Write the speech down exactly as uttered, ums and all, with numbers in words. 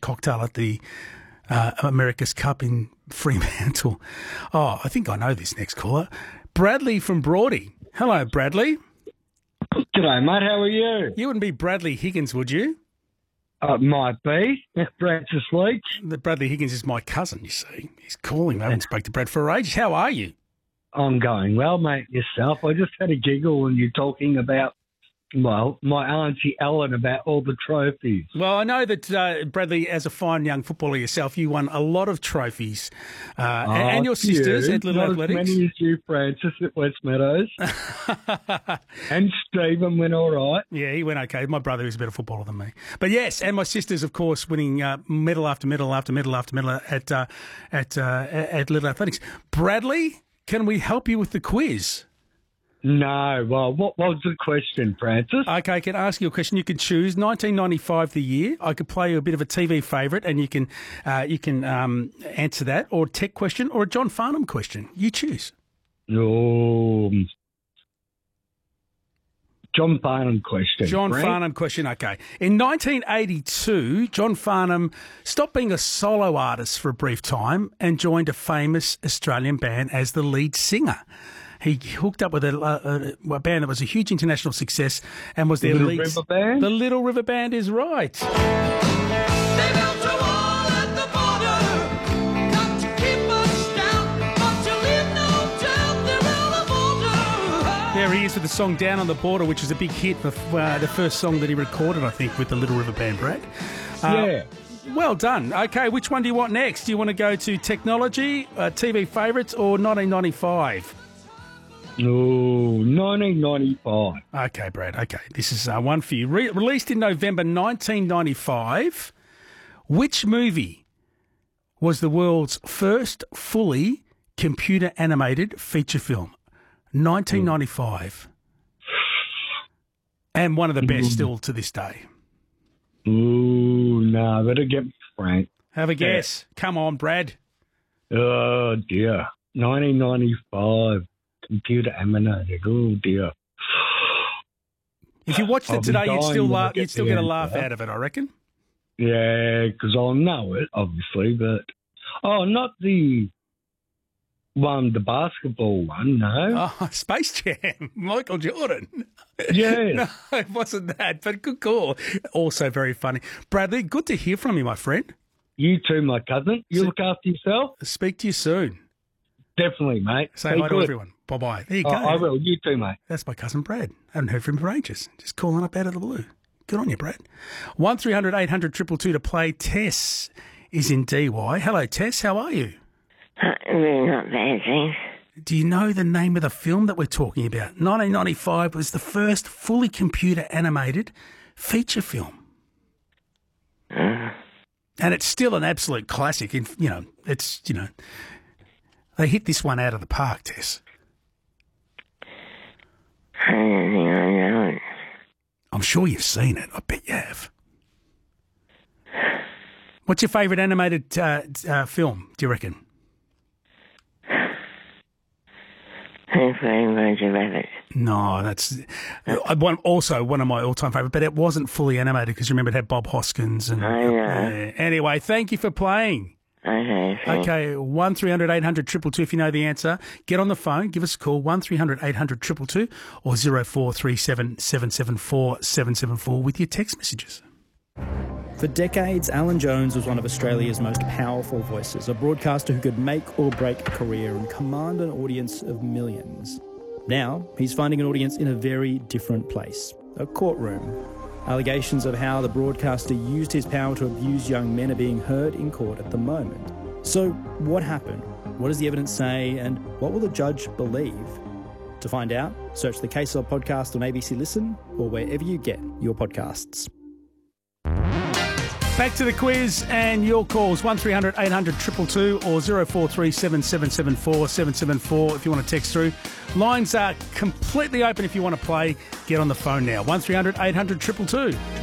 cocktail at the uh, America's Cup in Fremantle. Oh, I think I know this next caller. Bradley from Broady. Hello, Bradley. G'day, mate. How are you? You wouldn't be Bradley Higgins, would you? Uh, might be. Francis Leach. The Bradley Higgins is my cousin, you see. He's calling. I haven't spoken to Brad for ages. How are you? I'm going well, mate. Yourself? I just had a giggle when you're talking about, well, my auntie Ellen about all the trophies. Well, I know that, uh, Bradley, as a fine young footballer yourself, you won a lot of trophies. Uh, oh, and your sisters you. at Little Not Athletics. As many as you, Francis, at West Meadows. And Stephen went all right. Yeah, he went okay. My brother is a better footballer than me. But yes, and my sisters, of course, winning uh, medal after medal after medal after medal at, uh, at, uh, at Little Athletics. Bradley, can we help you with the quiz? No. Well, what was the question, Francis? Okay, I can ask you a question. You can choose nineteen ninety-five the year. I could play you a bit of a T V favourite, and you can uh, you can um, answer that, or a tech question, or a John Farnham question. You choose. Oh, John Farnham question. John Frank? Farnham question. Okay. In nineteen eighty-two, John Farnham stopped being a solo artist for a brief time and joined a famous Australian band as the lead singer. He hooked up with a, a, a band that was a huge international success and was The their Little lead. River Band? The Little River Band is right. They built a wall at the border, got to keep us down, but to leave no doubt they're on the border. There he is with the song Down on the Border, which is a big hit, for uh, the first song that he recorded, I think, with the Little River Band, Brad. Uh, Yeah. Well done. Okay, which one do you want next? Do you want to go to technology, uh, T V favourites, or nineteen ninety-five? Oh, nineteen ninety-five. Okay, Brad. Okay, this is uh, one for you. Re- released in November nineteen ninety-five, which movie was the world's first fully computer-animated feature film? nineteen ninety-five. And one of the best still to this day. Ooh, no, better get Frank. Have a guess. Come on, Brad. Oh, dear. nineteen ninety-five. Computer animated. Oh, dear. If you watched I'll it be today, you'd dying still when I laugh. get You'd still the get a answer. laugh out of it, I reckon. Yeah, because I'll know it, obviously, but... Oh, not the one, the basketball one, no. Oh, Space Jam, Michael Jordan. Yeah. No, it wasn't that, but good call. Also very funny. Bradley, good to hear from you, my friend. You too, my cousin. You So- look after yourself? Speak to you soon. Definitely, mate. Say Be hi to good. everyone. Bye-bye. There you Oh, go. I will. You too, mate. That's my cousin Brad. I haven't heard from him for ages. Just calling up out of the blue. Good on you, Brad. one three hundred eight hundred two two two to play. Tess is in D Y. Hello, Tess. How are you? Not bad, thanks. Do you know the name of the film that we're talking about? nineteen ninety-five was the first fully computer animated feature film. Uh, And it's still an absolute classic. In, you know, it's, you know, they hit this one out of the park, Tess. I don't think I know it. I'm sure you've seen it. I bet you have. What's your favourite animated uh, uh, film, do you reckon? I'm playing Roger Rabbit. No, that's uh, one, also one of my all-time favourite, but it wasn't fully animated because remember it had Bob Hoskins. And, I know. Yeah. Anyway, thank you for playing. Okay, thanks. Okay, one three hundred eight hundred two two two if you know the answer. Get on the phone, give us a call, one three hundred eight hundred two two two or zero four three seven seven seven four seven seven four with your text messages. For decades, Alan Jones was one of Australia's most powerful voices, a broadcaster who could make or break a career and command an audience of millions. Now, he's finding an audience in a very different place, a courtroom. Allegations of how the broadcaster used his power to abuse young men are being heard in court at the moment. So, what happened? What does the evidence say? And what will the judge believe? To find out, search the Case Law podcast on A B C Listen or wherever you get your podcasts. Back to the quiz and your calls, one three hundred eight hundred two two two or zero four three seven seven seven four seven seven four if you want to text through. Lines are completely open if you want to play. Get on the phone now, one three hundred eight hundred two two two.